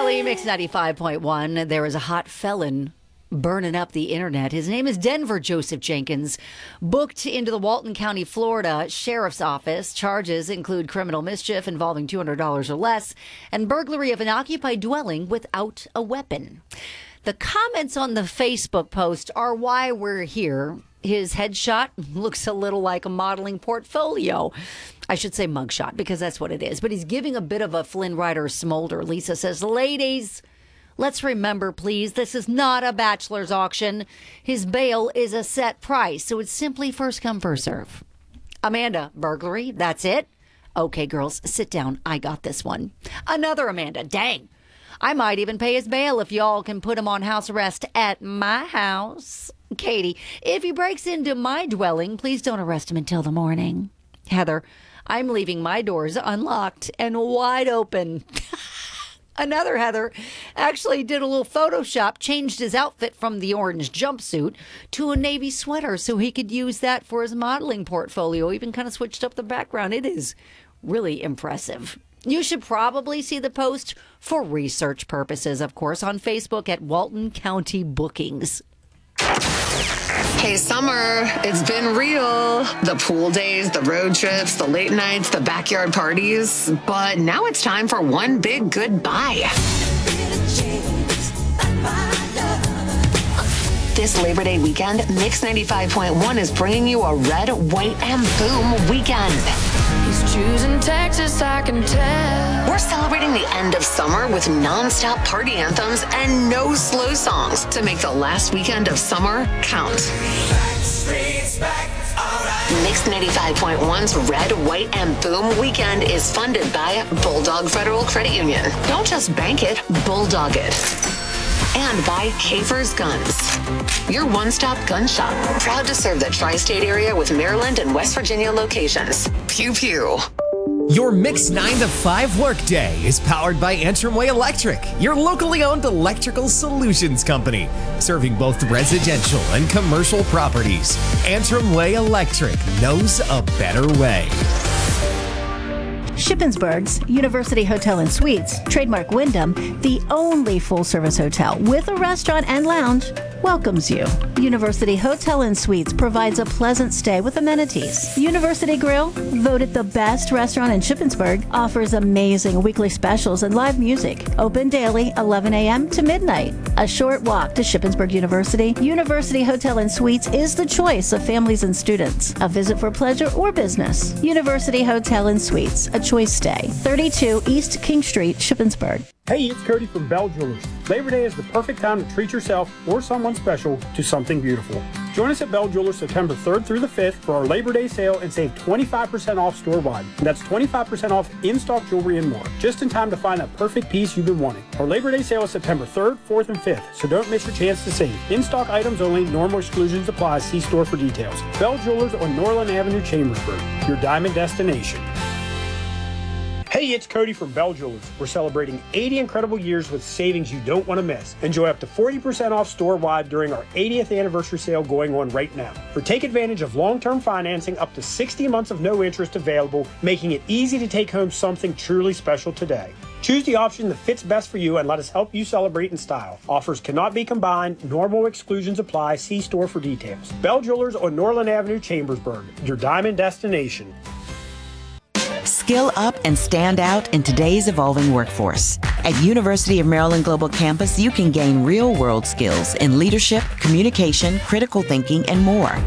Daily Mix 95.1. There is a hot felon burning up the internet. His name is Denver Joseph Jenkins, booked into the Walton County, Florida Sheriff's Office. Charges include criminal mischief involving $200 or less and burglary of an occupied dwelling without a weapon. The comments on the Facebook post are why we're here. His headshot looks a little like a modeling portfolio. I should say mugshot because that's what it is. But he's giving a bit of a Flynn Rider smolder. Lisa says, ladies, let's remember, please, this is not a bachelor's auction. His bail is a set price, so it's simply first come, first serve. Amanda, burglary, that's it? Okay, girls, sit down. I got this one. Another Amanda, dang. I might even pay his bail if y'all can put him on house arrest at my house. Katie, if he breaks into my dwelling, please don't arrest him until the morning. Heather, I'm leaving my doors unlocked and wide open. Another Heather actually did a little Photoshop, changed his outfit from the orange jumpsuit to a navy sweater so he could use that for his modeling portfolio. Even kind of switched up the background. It is really impressive. You should probably see the post for research purposes, of course, on Facebook at Walton County Bookings. Hey, summer, it's been real. The pool days, the road trips, the late nights, the backyard parties. But now it's time for one big goodbye. This Labor Day weekend, Mix 95.1 is bringing you a red, white, and boom weekend. He's choosing Texas, I can tell. We're celebrating the end of summer with nonstop party anthems and no slow songs to make the last weekend of summer count. Mix 95.1's Red, White, and Boom weekend is funded by Bulldog Federal Credit Union. Don't just bank it, bulldog it. And by Kafer's Guns, your one-stop gun shop. Proud to serve the tri-state area with Maryland and West Virginia locations. Pew pew. Your Mix 9 to 5 workday is powered by Antrim Way Electric, your locally owned electrical solutions company, serving both residential and commercial properties. Antrim Way Electric knows a better way. Shippensburg's University Hotel and Suites, trademark Wyndham, the only full-service hotel with a restaurant and lounge, welcomes you. University Hotel and Suites provides a pleasant stay with amenities. University Grill, voted the best restaurant in Shippensburg, offers amazing weekly specials and live music. Open daily, 11 a.m. to midnight. A short walk to Shippensburg University. University Hotel and Suites is the choice of families and students. A visit for pleasure or business. University Hotel and Suites, a choice stay. 32 East King Street, Shippensburg. Hey, it's Cody from Bell Jewelers. Labor Day is the perfect time to treat yourself or someone special to something beautiful. Join us at Bell Jewelers September 3rd through the 5th for our Labor Day sale and save 25% off store-wide. And that's 25% off in-stock jewelry and more. Just in time to find that perfect piece you've been wanting. Our Labor Day sale is September 3rd, 4th, and 5th, so don't miss your chance to save. In-stock items only, normal exclusions apply. See store for details. Bell Jewelers on Norland Avenue, Chambersburg, your diamond destination. Hey, it's Cody from Bell Jewelers. We're celebrating 80 incredible years with savings you don't want to miss. Enjoy up to 40% off store-wide during our 80th anniversary sale going on right now. Or take advantage of long-term financing up to 60 months of no interest available, making it easy to take home something truly special today. Choose the option that fits best for you and let us help you celebrate in style. Offers cannot be combined. Normal exclusions apply. See store for details. Bell Jewelers on Norland Avenue, Chambersburg, your diamond destination. Skill up and stand out in today's evolving workforce. At University of Maryland Global Campus, you can gain real-world skills in leadership, communication, critical thinking, and more.